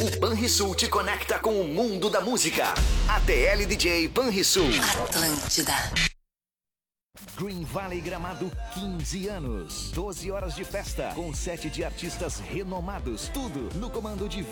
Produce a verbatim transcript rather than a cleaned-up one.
O Banrisul te conecta com o mundo da música. A T L D J Banrisul. Atlântida. Green Valley Gramado, quinze anos. doze horas de festa, com sete de artistas renomados. Tudo no comando de